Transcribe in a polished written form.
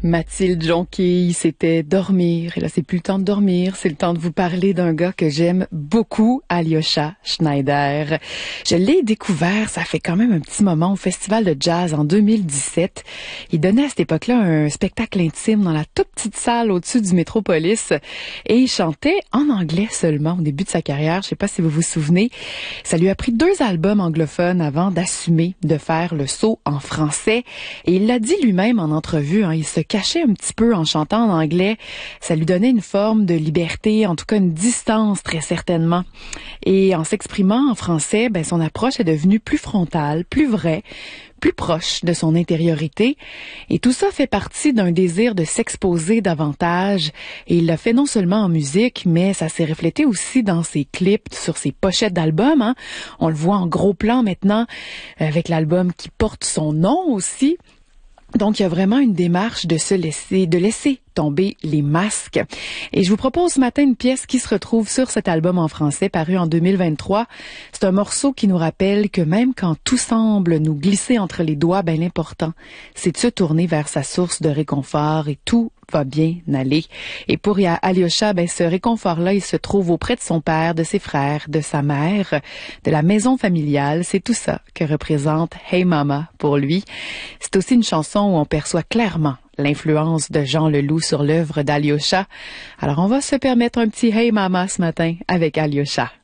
Mathilde Jonquille, c'était dormir. Et là, c'est plus le temps de dormir, c'est le temps de vous parler d'un gars que j'aime beaucoup, Alyosha Schneider. Je l'ai découvert, ça fait quand même un petit moment, au Festival de Jazz en 2017. Il donnait à cette époque-là un spectacle intime dans la toute petite salle au-dessus du Métropolis. Et il chantait en anglais seulement au début de sa carrière. Je sais pas si vous vous souvenez. Ça lui a pris 2 albums anglophones avant d'assumer de faire le saut en français. Et il l'a dit lui-même en entrevue, il se cachait un petit peu en chantant en anglais. Ça lui donnait une forme de liberté, en tout cas une distance très certainement. Et en s'exprimant en français, son approche est devenue plus frontale, plus vraie, plus proche de son intériorité. Et tout ça fait partie d'un désir de s'exposer davantage. Et il l'a fait non seulement en musique, mais ça s'est reflété aussi dans ses clips, sur ses pochettes d'albums. On le voit en gros plan maintenant, avec l'album qui porte son nom aussi. Donc, il y a vraiment une démarche de laisser tomber les masques. Et je vous propose ce matin une pièce qui se retrouve sur cet album en français, paru en 2023. C'est un morceau qui nous rappelle que même quand tout semble nous glisser entre les doigts, l'important, c'est de se tourner vers sa source de réconfort et tout va bien aller. Et pour Alyosha, ce réconfort-là, il se trouve auprès de son père, de ses frères, de sa mère, de la maison familiale. C'est tout ça que représente Hey Mama pour lui. C'est aussi une chanson où on perçoit clairement l'influence de Jean Leloup sur l'œuvre d'Alyosha. Alors on va se permettre un petit Hey Mama ce matin avec Alyosha.